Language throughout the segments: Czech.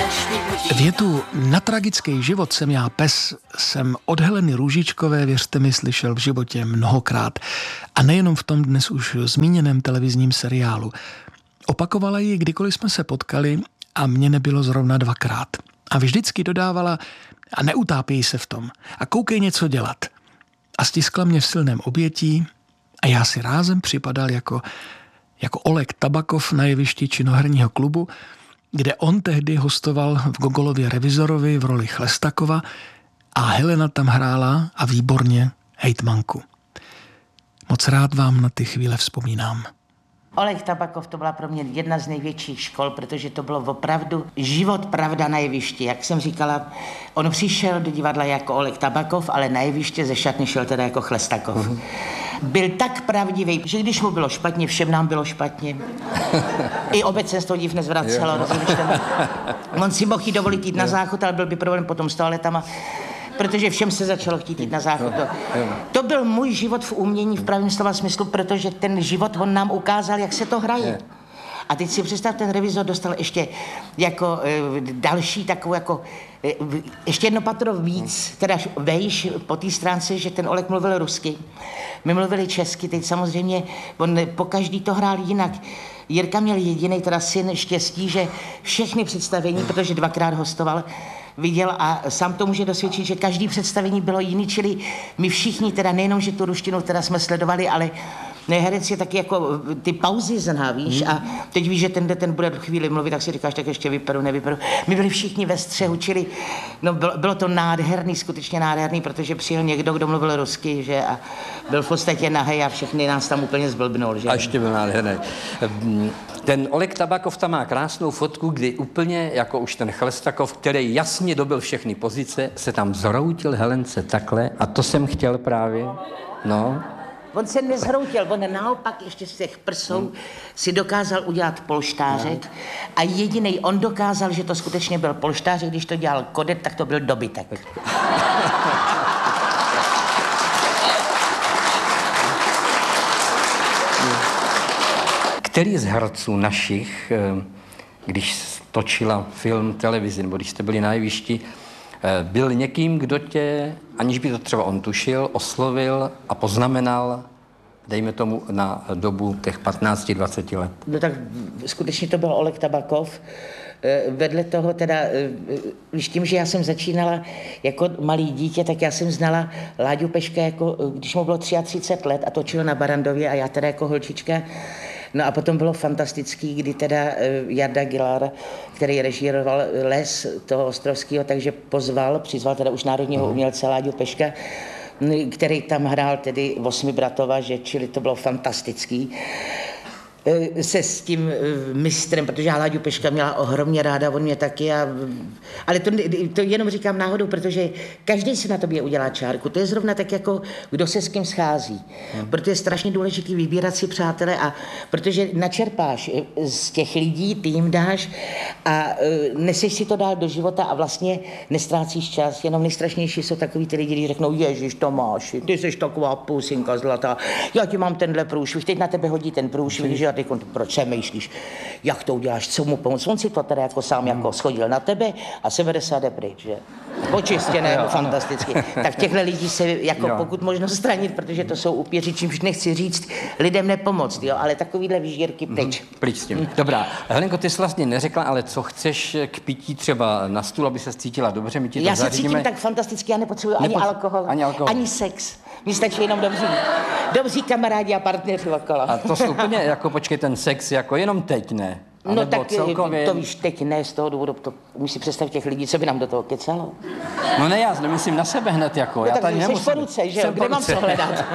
Větu "na tragický život jsem já pes" jsem od Heleny Růžičkové, věřte mi, slyšel v životě mnohokrát. A nejenom v tom dnes už zmíněném televizním seriálu. Opakovala ji, kdykoliv jsme se potkali, a mně nebylo zrovna dvakrát. A vždycky dodávala: a neutápěj se v tom a koukej něco dělat. A stiskla mě v silném obětí a já si rázem připadal jako Oleg Tabakov na jevišti činoherního klubu, kde on tehdy hostoval v Gogolově Revizorovi v roli Chlestakova a Helena tam hrála, a výborně, hejtmanku. Moc rád vám na ty chvíle vzpomínám. Oleg Tabakov, to byla pro mě jedna z největších škol, protože to bylo opravdu život pravda na jevišti. Jak jsem říkala, on přišel do divadla jako Oleg Tabakov, ale na jeviště ze šatny šel teda jako Chlestakov. Byl tak pravdivý, že když mu bylo špatně, všem nám bylo špatně. I obecenstvo div nezvracelo, rozumíš tomu? On si mohl dovolit jít na záchod, ale byl by problém potom s toaletama, protože všem se začalo chtít jít na záchod. To byl můj život v umění v pravém slova smyslu, protože ten život on nám ukázal, jak se to hraje. A teď si představ, ten Revizor dostal ještě jako další takovou jako ještě jedno patro víc, teda vejš po té stránce, že ten Oleg mluvil rusky. My mluvili česky, teď samozřejmě on po každý to hrál jinak. Jirka měl jediný teda syn štěstí, že všechny představení, protože dvakrát hostoval, viděl a sám to může dosvědčit, že každý představení bylo jiný, čili my všichni teda nejenom, že tu ruštinu teda jsme sledovali, ale herec je taky jako ty pauzy zná, víš, a teď víš, že ten bude chvíli mluvit, tak si říkáš, tak ještě vyperu, nevyperu. My byli všichni ve střehu, čili no, bylo to nádherný, skutečně nádherný, protože přijel někdo, kdo mluvil rusky, že, a byl v podstatě nahej a všechny nás tam úplně zblbnul, že. A ještě byl nádherný. Ten Oleg Tabakov tam má krásnou fotku, kdy úplně jako už ten Chlestakov, který jasně dobil všechny pozice, se tam zhroutil Helence takhle, a to jsem chtěl právě, no. On se nezhroutil, on naopak ještě z těch prsou si dokázal udělat polštářek a jedinej on dokázal, že to skutečně byl polštářek, když to dělal Kodet, tak to byl dobytek. Který z herců našich, když točila film, televizi, nebo když jste byli na jevišti, byl někým, kdo tě, aniž by to třeba on tušil, oslovil a poznamenal, dejme tomu, na dobu těch 15-20 let? No tak skutečně to byl Oleg Tabakov. Vedle toho teda, víš, tím, že já jsem začínala jako malý dítě, tak já jsem znala Láďu Peška, jako, když mu bylo 33 let a točil na Barandově a já teda jako holčička. No a potom bylo fantastický, kdy teda Jarda Gilár, který režíroval Les toho Ostrovského, takže přizval teda už národního umělce Láďu Peška, který tam hrál tedy Osmibratova, že čili to bylo fantastický. Se s tím mistrem, protože já Láďu Peška měla ohromně ráda, on mě taky, ale to jenom říkám náhodou, protože každý si na tobě udělá čárku. To je zrovna tak, jako kdo se s kým schází. Proto je strašně důležitý vybírat si přátele, a protože načerpáš z těch lidí, ty jim dáš a neseš si to dál do života a vlastně nestrácíš čas. Jenom nejstrašnější jsou takový ty lidi, kteří řeknou: Ježiš Tomáši, ty jsi taková pusinka zlatá, já ti mám tenhle průšvih, teď na tebe hodí ten průšvih, že teď proč přemýšlíš, jak to uděláš, co mu pomoct. On si to teda jako sám jako schodil na tebe a sebere se jde pryč, že? Očistěné, fantasticky. Tak těchto lidí se jako pokud možno stranit, protože to jsou upěři, čímž nechci říct lidem nepomoct, jo, ale takovýhle výžírky pryč. Pryč s tím. Dobrá. Helenko, ty jsi vlastně neřekla, ale co chceš k pití třeba na stůl, aby se cítila dobře, my ti to zařídíme. Já se cítím tak fantasticky, já nepotřebuji ani alkohol, ani sex. Mně stačí jenom dobří kamarádi a partneři okolo. A to jsou úplně, jako počkej, ten sex, jako jenom teď, ne? A no tak celkově... to víš, teď ne, z toho důvodu, to umíš si představit těch lidí, co by nám do toho kecalo. No ne, já nemyslím na sebe hned, jako. No já tak tady jsi po ruce, že jo, kde mám co hledat?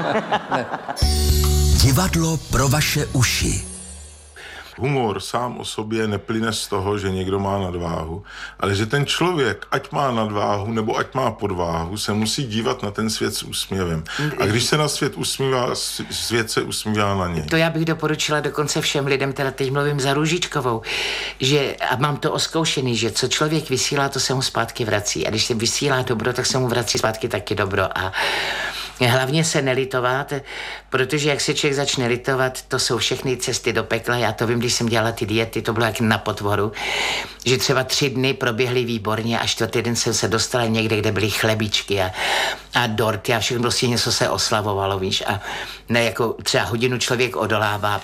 Divadlo pro vaše uši. Humor sám o sobě neplyne z toho, že někdo má nadváhu, ale že ten člověk, ať má nadváhu nebo ať má podváhu, se musí dívat na ten svět s úsměvem. A když se na svět usmívá, svět se usmívá na něj. To já bych doporučila dokonce všem lidem, teda teď mluvím za Růžičkovou, že, a mám to oskoušený, že co člověk vysílá, to se mu zpátky vrací. A když se vysílá dobro, tak se mu vrací zpátky taky dobro. A Hlavně se nelitovat, protože jak se člověk začne litovat, to jsou všechny cesty do pekla. Já to vím, když jsem dělala ty diety, to bylo jak na potvoru, že třeba 3 dny proběhly výborně a 4. den jsem se dostala někde, kde byly chlebičky a dorty a všechno prostě něco se oslavovalo, víš. A ne jako třeba hodinu člověk odolává,